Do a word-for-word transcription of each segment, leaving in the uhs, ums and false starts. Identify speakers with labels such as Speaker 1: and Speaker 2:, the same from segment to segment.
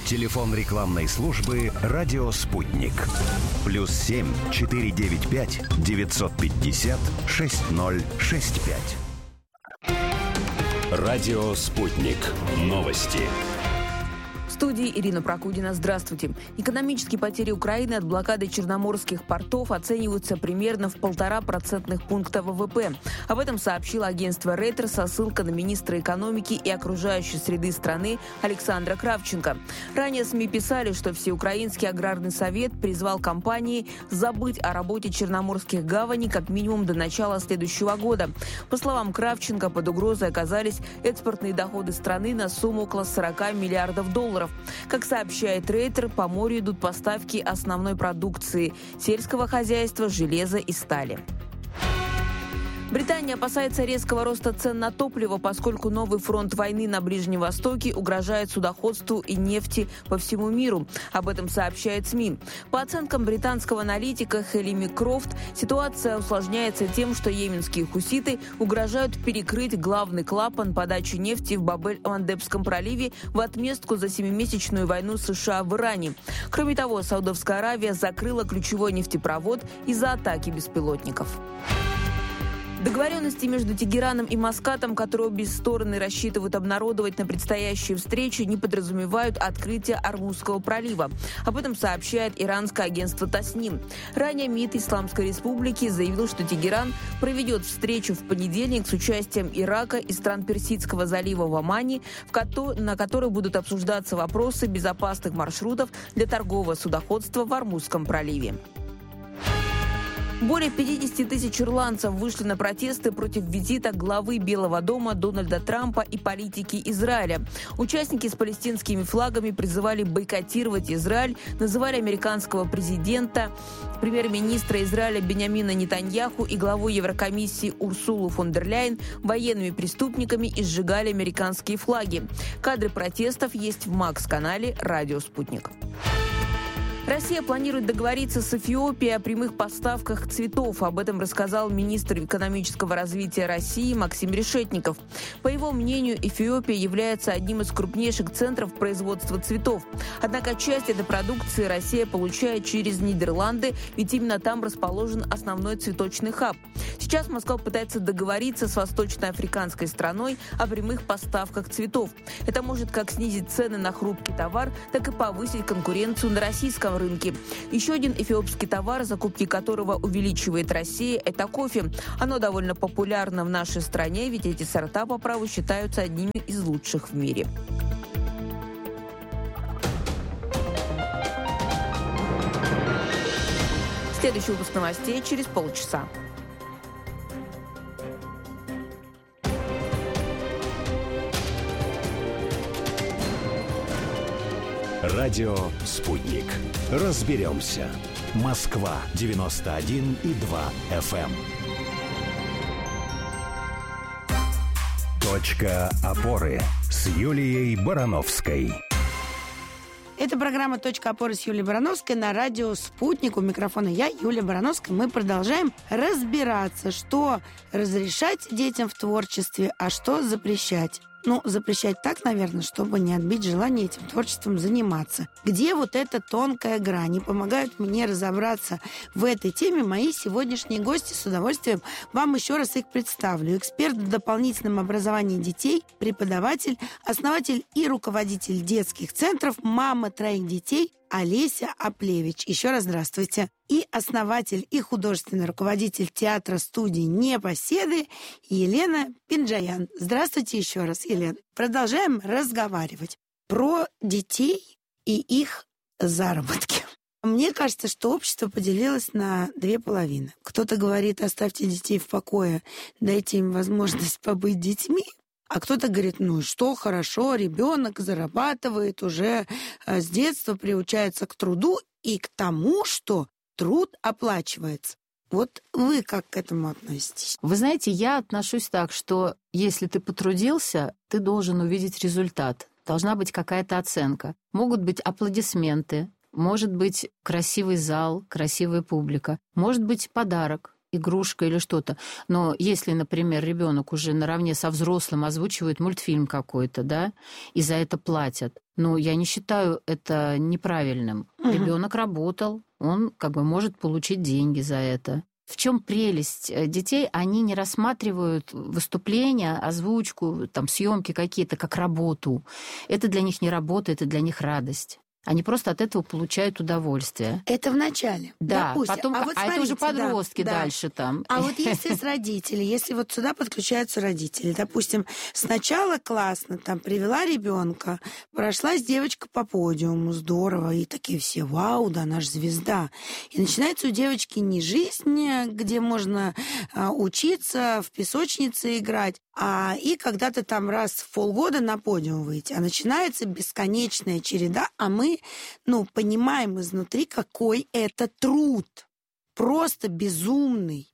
Speaker 1: Телефон рекламной службы «Радио Спутник». Плюс семь четыре девять пять девятьсот пятьдесят шесть ноль шесть пять. «Радио Спутник». Новости.
Speaker 2: В студии Ирина Прокудина. Здравствуйте. Экономические потери Украины от блокады черноморских портов оцениваются примерно в полтора процентных пункта ВВП. Об этом сообщило агентство Рейтер со ссылкой на министра экономики и окружающей среды страны Александра Кравченко. Ранее СМИ писали, что Всеукраинский аграрный совет призвал компании забыть о работе черноморских гаваней как минимум до начала следующего года. По словам Кравченко, под угрозой оказались экспортные доходы страны на сумму около сорока миллиардов долларов. Как сообщает Рейтер, по морю идут поставки основной продукции – сельского хозяйства, железа и стали. Британия опасается резкого роста цен на топливо, поскольку новый фронт войны на Ближнем Востоке угрожает судоходству и нефти по всему миру. Об этом сообщает СМИ. По оценкам британского аналитика Хелими Крофт, ситуация усложняется тем, что йеменские хуситы угрожают перекрыть главный клапан подачи нефти в Баб-эль-Мандебском проливе в отместку за семимесячную войну США в Иране. Кроме того, Саудовская Аравия закрыла ключевой нефтепровод из-за атаки беспилотников. Договоренности между Тегераном и Маскатом, которые обе стороны рассчитывают обнародовать на предстоящей встрече, не подразумевают открытие Ормузского пролива. Об этом сообщает иранское агентство Тасним. Ранее МИД Исламской Республики заявил, что Тегеран проведет встречу в понедельник с участием Ирака и стран Персидского залива в Омане, на которой будут обсуждаться вопросы безопасных маршрутов для торгового судоходства в Ормузском проливе. Более пятидесяти тысяч ирландцев вышли на протесты против визита главы Белого дома Дональда Трампа и политики Израиля. Участники с палестинскими флагами призывали бойкотировать Израиль, называли американского президента, премьер-министра Израиля Биньямина Нетаньяху и главу Еврокомиссии Урсулу фон дер Ляйен военными преступниками и сжигали американские флаги. Кадры протестов есть в Макс-канале «Радио Спутник». Россия планирует договориться с Эфиопией о прямых поставках цветов. Об этом рассказал министр экономического развития России Максим Решетников. По его мнению, Эфиопия является одним из крупнейших центров производства цветов. Однако часть этой продукции Россия получает через Нидерланды, ведь именно там расположен основной цветочный хаб. Сейчас Москва пытается договориться с восточноафриканской страной о прямых поставках цветов. Это может как снизить цены на хрупкий товар, так и повысить конкуренцию на российском рынке. Еще один эфиопский товар, закупки которого увеличивает Россия, это кофе. Оно довольно популярно в нашей стране, ведь эти сорта по праву считаются одними из лучших в мире. Следующий выпуск новостей через полчаса.
Speaker 1: Радио «Спутник». Разберемся. Москва девяносто один и два эф эм. Точка опоры с Юлией Барановской.
Speaker 3: Это программа «Точка опоры» с Юлией Барановской на радио «Спутник». У микрофона я, Юлия Барановская. Мы продолжаем разбираться, что разрешать детям в творчестве, а что запрещать. Ну, запрещать так, наверное, чтобы не отбить желание этим творчеством заниматься. Где вот эта тонкая грань? И помогают мне разобраться в этой теме мои сегодняшние гости. С удовольствием вам еще раз их представлю. Эксперт в дополнительном образовании детей, преподаватель, основатель и руководитель детских центров, мама троих детей Олеся Аплевич. Еще раз здравствуйте. И основатель и художественный руководитель театра-студии «Непоседы» Елена Пинджаян. Здравствуйте еще раз, Елена. Продолжаем разговаривать про детей и их заработки. Мне кажется, что общество поделилось на две половины. Кто-то говорит: оставьте детей в покое, дайте им возможность побыть детьми. А кто-то говорит: ну что, хорошо, ребенок зарабатывает, уже с детства приучается к труду и к тому, что труд оплачивается. Вот вы как к этому относитесь?
Speaker 4: Вы знаете, я отношусь так, что если ты потрудился, ты должен увидеть результат. Должна быть какая-то оценка. Могут быть аплодисменты, может быть красивый зал, красивая публика, может быть подарок. игрушка или что-то. Но если, например, ребенок уже наравне со взрослым озвучивает мультфильм какой-то, да, и за это платят, ну, я не считаю это неправильным. Угу. Ребенок работал, он как бы может получить деньги за это. В чем прелесть детей? Они не рассматривают выступления, озвучку, там, съемки какие-то как работу. Это для них не работа, это для них радость. Они просто от этого получают удовольствие.
Speaker 3: Это в начале.
Speaker 4: Да,
Speaker 3: допустим.
Speaker 4: потом,
Speaker 3: а, вот
Speaker 4: а это уже подростки да, дальше да. там.
Speaker 3: А вот если с родителей, если вот сюда подключаются родители, допустим, сначала классно, там, привела ребенка, прошлась девочка по подиуму, здорово, и такие все, вау, да, наша звезда. И начинается у девочки не жизнь, где можно а, учиться, в песочнице играть, а и когда-то там раз в полгода на подиум выйти. А начинается бесконечная череда, а мы, ну, понимаем изнутри, какой это труд. Просто безумный.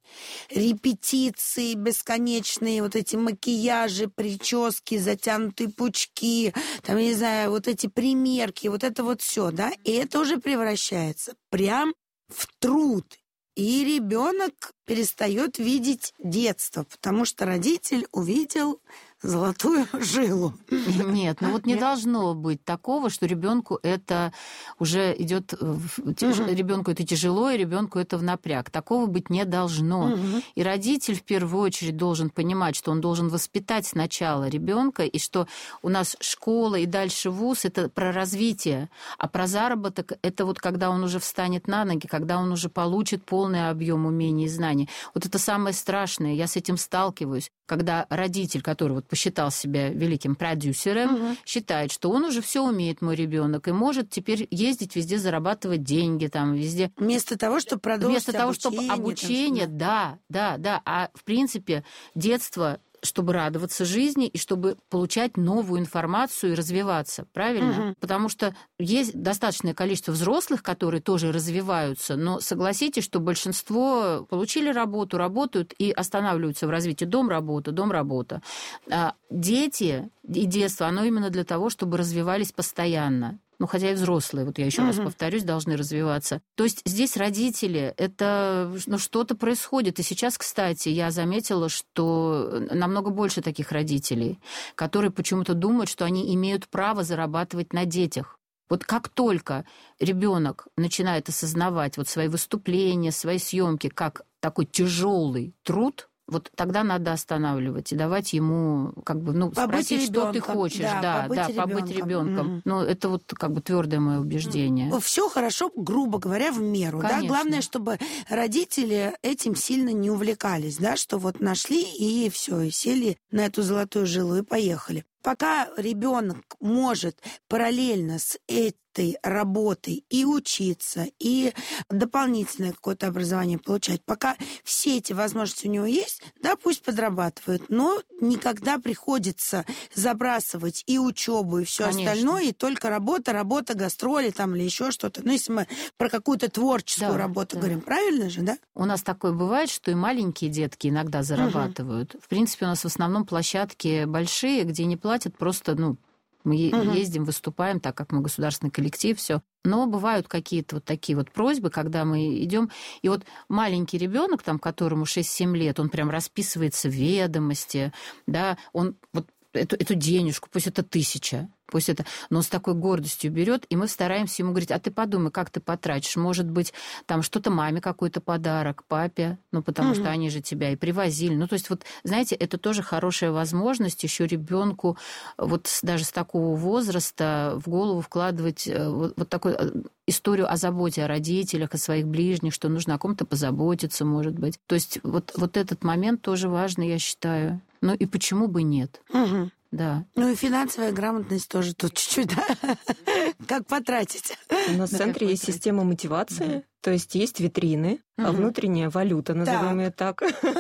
Speaker 3: Репетиции бесконечные, вот эти макияжи, прически, затянутые пучки, там, я не знаю, вот эти примерки, вот это вот все, да, и это уже превращается прям в труд. И ребенок перестает видеть детство, потому что родитель увидел золотую жилу.
Speaker 4: Нет, ну вот не Нет? должно быть такого, что ребенку это уже идет, угу. ребенку это тяжело, и ребенку это в напряг. Такого быть не должно. Угу. И родитель в первую очередь должен понимать, что он должен воспитать сначала ребенка, и что у нас школа и дальше вуз это про развитие, а про заработок это вот когда он уже встанет на ноги, когда он уже получит полный объем умений и знаний. Вот это самое страшное. Я с этим сталкиваюсь, когда родитель, который вот посчитал себя великим продюсером, угу. считает, что он уже все умеет, мой ребенок, и может теперь ездить везде, зарабатывать деньги, там везде.
Speaker 3: Вместо того, чтобы продолжить
Speaker 4: Вместо того, обучение, чтобы обучение, там, да, да, да. А в принципе детство, чтобы радоваться жизни и чтобы получать новую информацию и развиваться, правильно? Угу. Потому что есть достаточное количество взрослых, которые тоже развиваются, но согласитесь, что большинство получили работу, работают и останавливаются в развитии. Дом-работа, дом-работа. А дети и детство, оно именно для того, чтобы развивались постоянно. Ну, хотя и взрослые, вот я еще угу. раз повторюсь, должны развиваться. То есть здесь родители, это ну, что-то происходит. И сейчас, кстати, я заметила, что намного больше таких родителей, которые почему-то думают, что они имеют право зарабатывать на детях. Вот как только ребенок начинает осознавать вот свои выступления, свои съемки как такой тяжелый труд, вот тогда надо останавливать и давать ему, как бы, ну, побыть спросить, ребенком. Что ты хочешь, да, да, побыть да, ребенком. побыть ребенком. Mm-hmm. Ну, это вот как бы твердое мое убеждение.
Speaker 3: Mm-hmm. Все хорошо, грубо говоря, в меру, да. Главное, чтобы родители этим сильно не увлекались, да, что вот нашли и все, и сели на эту золотую жилу и поехали. Пока ребенок может параллельно с этой работой и учиться, и дополнительное какое-то образование получать, пока все эти возможности у него есть, да, пусть подрабатывает, но никогда приходится забрасывать и учебу, и все остальное, и только работа, работа, гастроли там или еще что-то. Ну, если мы про какую-то творческую да, работу да. говорим, правильно же, да?
Speaker 4: У нас такое бывает, что и маленькие детки иногда зарабатывают. Угу. В принципе, у нас в основном площадки большие, где не платят. Просто, ну, мы угу. ездим, выступаем, так как мы государственный коллектив, все. Но бывают какие-то вот такие вот просьбы, когда мы идем, и вот маленький ребенок, там, которому шесть-семь лет, он прям расписывается в ведомости, да, он вот эту, эту денежку, пусть это тысяча, пусть это, но он с такой гордостью берет, и мы стараемся ему говорить, а ты подумай, как ты потратишь, может быть, там что-то маме какой-то подарок, папе, ну, потому угу. что они же тебя и привозили. Ну, то есть вот, знаете, это тоже хорошая возможность еще ребенку вот даже с такого возраста в голову вкладывать вот, вот такую историю о заботе о родителях, о своих ближних, что нужно о ком-то позаботиться, может быть. То есть вот, вот этот момент тоже важный, я считаю. Ну и почему бы нет?
Speaker 3: Угу.
Speaker 4: Да.
Speaker 3: Ну и финансовая грамотность тоже тут чуть-чуть, да? Как потратить?
Speaker 5: У нас в центре есть система мотивации, то есть есть витрины, угу. внутренняя валюта, назовем ее так.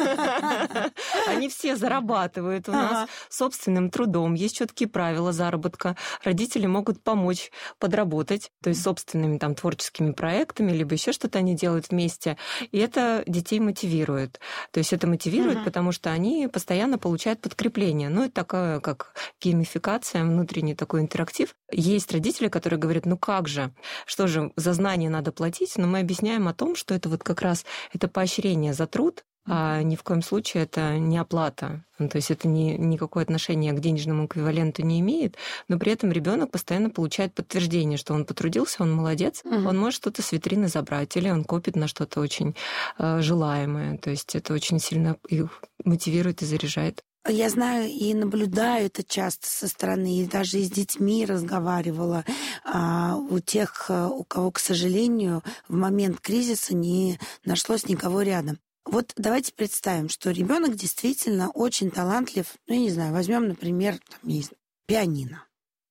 Speaker 5: Они все зарабатывают у нас собственным трудом. Есть четкие правила заработка. Родители могут помочь подработать, то есть собственными там творческими проектами, либо еще что-то они делают вместе. И это детей мотивирует. То есть это мотивирует, угу. потому что они постоянно получают подкрепление. Ну, это такая, как геймификация, внутренний такой интерактив. Есть родители, которые говорят, ну как же, что же, за знания надо платить, но мы объясняем, объясняем о том, что это вот как раз это поощрение за труд, а ни в коем случае это не оплата. Ну, то есть это ни, никакое отношение к денежному эквиваленту не имеет, но при этом ребенок постоянно получает подтверждение, что он потрудился, он молодец, угу. он может что-то с витрины забрать, или он копит на что-то очень э, желаемое. То есть это очень сильно их мотивирует и заряжает.
Speaker 3: Я знаю и наблюдаю это часто со стороны, и даже и с детьми разговаривала. А, у тех, у кого, к сожалению, в момент кризиса не нашлось никого рядом. Вот давайте представим, что ребенок действительно очень талантлив. Ну, я не знаю, возьмем, например, там, не знаю, пианино.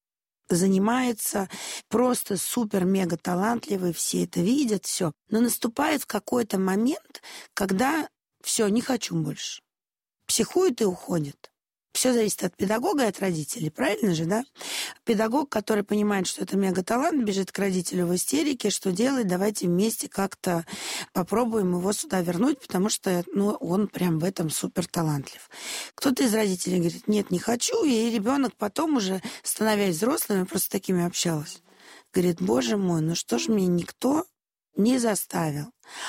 Speaker 3: Занимается просто супер-мега талантливый, все это видят, все. Но наступает какой-то момент, когда все, не хочу больше. Психует и уходит. Все зависит от педагога и от родителей, правильно же, да? Педагог, который понимает, что это мега-талант, бежит к родителю в истерике, что делать, давайте вместе как-то попробуем его сюда вернуть, потому что ну, он прям в этом супер талантлив. Кто-то из родителей говорит, нет, не хочу, и ребенок потом уже, становясь взрослым, я просто с такими общалась, говорит, боже мой, ну что ж меня никто не заставил.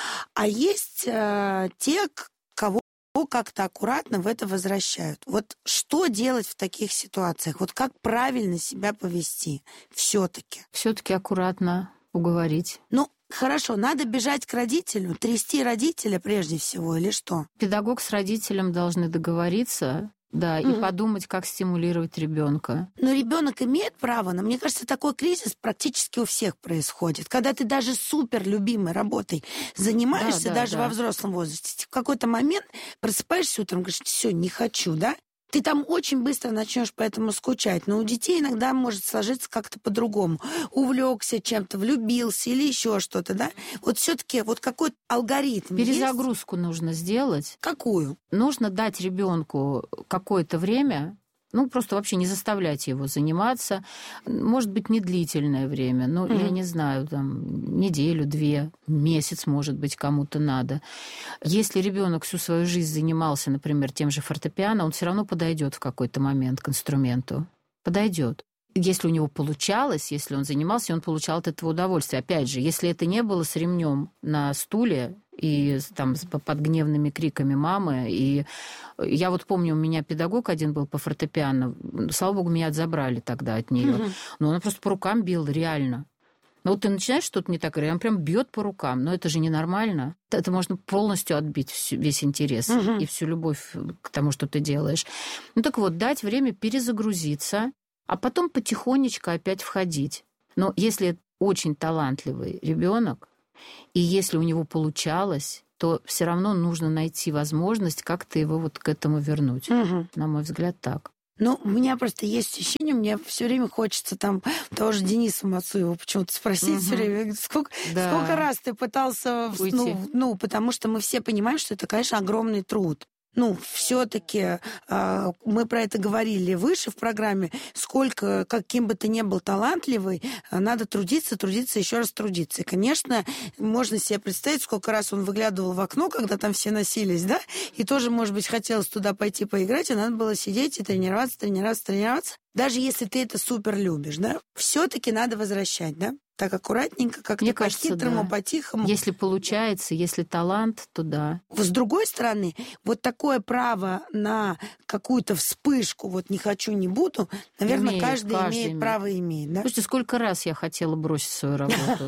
Speaker 3: А есть э, те, кого как-то аккуратно в это возвращают. Вот что делать в таких ситуациях? Вот как правильно себя повести все-таки?
Speaker 4: Все-таки аккуратно уговорить.
Speaker 3: Ну, хорошо, надо бежать к родителю, трясти родителя прежде всего, или что?
Speaker 4: Педагог с родителем должны договориться, да, mm-hmm. и подумать, как стимулировать ребенка.
Speaker 3: Но ребенок имеет право, но мне кажется, такой кризис практически у всех происходит. Когда ты даже супер любимой работой занимаешься, да, да, даже да. во взрослом возрасте, в какой-то момент просыпаешься утром, говоришь, все, не хочу, да? Ты там очень быстро начнешь поэтому скучать. Но у детей иногда может сложиться как-то по-другому. Увлекся чем-то, влюбился или еще что-то, да? Вот все-таки вот какой-то алгоритм.
Speaker 4: Перезагрузку
Speaker 3: есть?
Speaker 4: Нужно сделать.
Speaker 3: Какую?
Speaker 4: Нужно дать ребенку какое-то время. Ну, просто вообще не заставлять его заниматься. Может быть, не длительное время. Ну, mm-hmm. я не знаю, там, неделю, две, месяц, может быть, кому-то надо. Если ребенок всю свою жизнь занимался, например, тем же фортепиано, он все равно подойдет в какой-то момент к инструменту. Подойдет. Если у него получалось, если он занимался, он получал от этого удовольствие. Опять же, если это не было с ремнем на стуле и там под гневными криками мамы, и я вот помню, у меня педагог один был по фортепиано, слава богу, меня забрали тогда от нее, mm-hmm. но она просто по рукам била, реально. Но вот ты начинаешь что-то не так, он прям бьет по рукам, но это же ненормально. Это можно полностью отбить весь интерес mm-hmm. и всю любовь к тому, что ты делаешь. Ну так вот, дать время перезагрузиться, а потом потихонечку опять входить. Но если очень талантливый ребенок, и если у него получалось, то все равно нужно найти возможность как-то его вот к этому вернуть. Угу. На мой взгляд, так.
Speaker 3: Ну, у меня просто есть ощущение, мне все время хочется там того же Дениса Мацуева почему-то спросить угу. все время, сколько, да. сколько раз ты пытался... Ну, ну, потому что мы все понимаем, что это, конечно, огромный труд. Ну, все-таки э, мы про это говорили выше в программе, сколько, каким бы ты ни был талантливый, надо трудиться, трудиться, еще раз трудиться. И, конечно, можно себе представить, сколько раз он выглядывал в окно, когда там все носились, да, и тоже, может быть, хотелось туда пойти поиграть, и надо было сидеть и тренироваться, тренироваться, тренироваться. Даже если ты это супер любишь, да, все-таки надо возвращать, да? Так аккуратненько, как-то по-хитрому, да. по-тихому.
Speaker 4: Если получается, если талант, то да.
Speaker 3: С другой стороны, вот такое право на какую-то вспышку, вот не хочу, не буду, наверное, имеет, каждый, каждый имеет, имеет право иметь. Да?
Speaker 4: Слушайте, сколько раз я хотела бросить свою работу.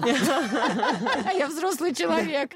Speaker 4: А я взрослый человек.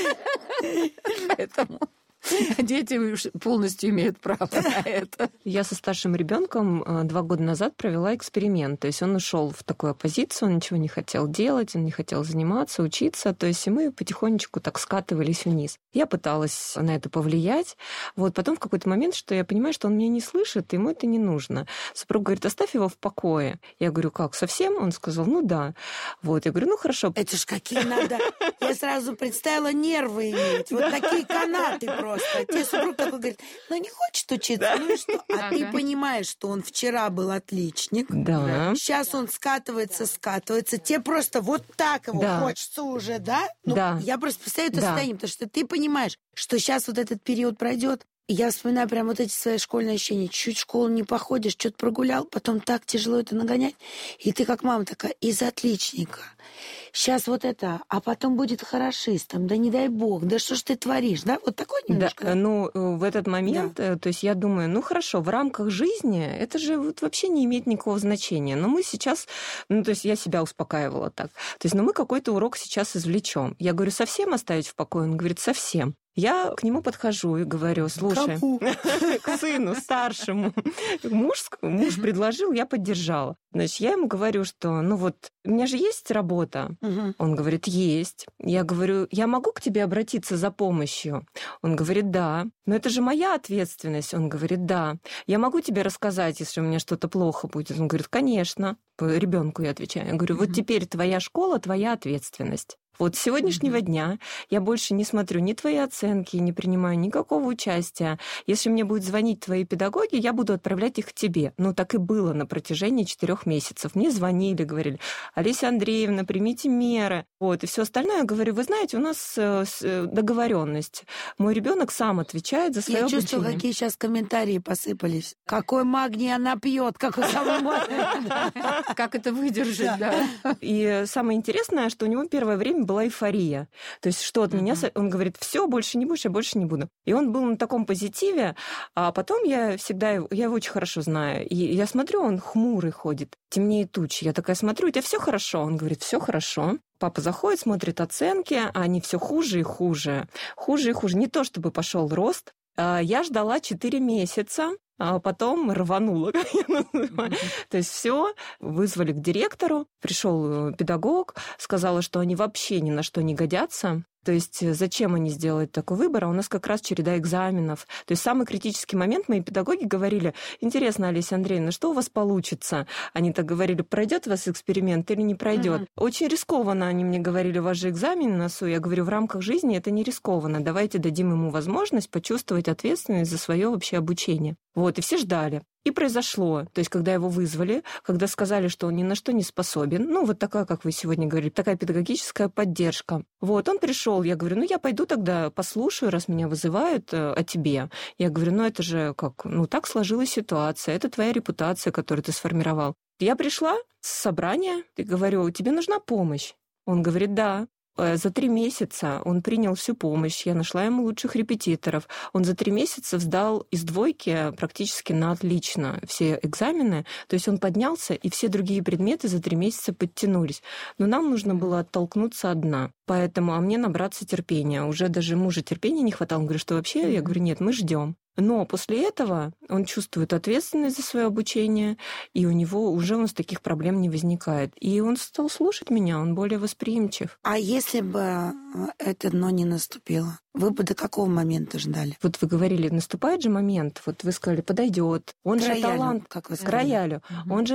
Speaker 4: Поэтому... Дети полностью имеют право на это.
Speaker 5: Я со старшим ребенком два года назад провела эксперимент. То есть он ушел в такую оппозицию, он ничего не хотел делать, он не хотел заниматься, учиться. То есть и мы потихонечку так скатывались вниз. Я пыталась на это повлиять. Вот потом в какой-то момент, что я понимаю, что он меня не слышит, ему это не нужно. Супруг говорит, оставь его в покое. Я говорю, как, совсем? Он сказал, ну да. Вот, я говорю, ну хорошо.
Speaker 3: Это ж какие надо... Я сразу представила нервы иметь. Вот такие канаты просто. Тебе супруг такой говорит, ну не хочет учиться, да. ну и что? А ага. ты понимаешь, что он вчера был отличник,
Speaker 5: да.
Speaker 3: сейчас он скатывается, скатывается, тебе просто вот так его да. хочется уже, да? Ну,
Speaker 5: да.
Speaker 3: я просто представляю это
Speaker 5: да.
Speaker 3: состояние, потому что ты понимаешь, что сейчас вот этот период пройдет. Я вспоминаю прям вот эти свои школьные ощущения. Чуть в школу не походишь, что-то прогулял, потом так тяжело это нагонять. И ты как мама такая, из отличника сейчас вот это, а потом будет хорошистом, да не дай бог, да что ж ты творишь, да? Вот такой немножко.
Speaker 5: Да, ну, в этот момент, да. То есть я думаю, ну хорошо, в рамках жизни это же вот вообще не имеет никакого значения. Но мы сейчас, ну то есть я себя успокаивала так. То есть, ну мы какой-то урок сейчас извлечем. Я говорю, совсем оставить в покое? Он говорит, совсем. Я к нему подхожу и говорю, слушай, к сыну старшему, муж, муж предложил, я поддержала. Значит, я ему говорю, что, ну вот, у меня же есть работа. Угу. Он говорит, есть. Я говорю, я могу к тебе обратиться за помощью? Он говорит, да. Но это же моя ответственность. Он говорит, да. Я могу тебе рассказать, если у меня что-то плохо будет? Он говорит, конечно. Ребенку я отвечаю. Я говорю, вот теперь твоя школа, твоя ответственность. Вот с сегодняшнего mm-hmm. дня я больше не смотрю ни твои оценки, не принимаю никакого участия. Если мне будут звонить твои педагоги, я буду отправлять их к тебе. Ну, так и было на протяжении четырех месяцев. Мне звонили, говорили, Олеся Андреевна, примите меры. Вот, и все остальное. Я говорю, вы знаете, у нас договоренность. Мой ребенок сам отвечает за свое обучение.
Speaker 3: Я чувствую, какие сейчас комментарии посыпались. Какой магний она пьет, какой самый модный.
Speaker 4: Как это выдержать, да.
Speaker 5: И самое интересное, что у него первое время была эйфория. То есть, что от uh-huh. меня... Он говорит, все, больше не будешь, я больше не буду. И он был на таком позитиве, а потом я всегда... Я его очень хорошо знаю. И я смотрю, он хмурый ходит, темнее тучи. Я такая смотрю, у тебя все хорошо? Он говорит, все хорошо. Папа заходит, смотрит оценки, а они все хуже и хуже. Хуже и хуже. Не то, чтобы пошел рост. Я ждала четыре месяца, а потом рванула, как я называю. Mm-hmm. То есть все, вызвали к директору, пришел педагог, сказала, что они вообще ни на что не годятся. То есть зачем они сделали такой выбор? А у нас как раз череда экзаменов. То есть самый критический момент мои педагоги говорили, интересно, Олеся Андреевна, что у вас получится? Они так говорили, пройдет у вас эксперимент или не пройдет? Mm-hmm. Очень рискованно, они мне говорили, у вас же экзамен на носу. Я говорю, в рамках жизни это не рискованно. Давайте дадим ему возможность почувствовать ответственность за свое вообще обучение. Вот, и все ждали. И произошло. То есть, когда его вызвали, когда сказали, что он ни на что не способен, ну, вот такая, как вы сегодня говорили, такая педагогическая поддержка. Вот, он пришел, я говорю, ну, я пойду тогда послушаю, раз меня вызывают, о тебе. Я говорю, ну, это же как, ну, так сложилась ситуация, это твоя репутация, которую ты сформировал. Я пришла с собрания и говорю, тебе нужна помощь? Он говорит, да. За три месяца он принял всю помощь, я нашла ему лучших репетиторов. Он за три месяца сдал из двойки практически на отлично все экзамены. То есть он поднялся, и все другие предметы за три месяца подтянулись. Но нам нужно было оттолкнуться одна. Поэтому, а мне набраться терпения. Уже даже мужа терпения не хватало. Он говорит, что вообще? Я говорю, нет, мы ждем. Но после этого он чувствует ответственность за свое обучение, и у него уже у нас таких проблем не возникает. И он стал слушать меня, он более восприимчив.
Speaker 3: А если бы это «но» не наступило? Вы бы до какого момента ждали?
Speaker 5: Вот вы говорили, наступает же момент, вот вы сказали, подойдет. Он
Speaker 3: к
Speaker 5: же
Speaker 3: роялю,
Speaker 5: талант
Speaker 3: как вы
Speaker 5: к роялю. Угу. Он же